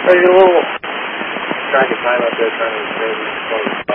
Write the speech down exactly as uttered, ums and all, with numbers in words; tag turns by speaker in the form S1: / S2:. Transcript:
S1: you're a little trying to time up there, trying to maybe close.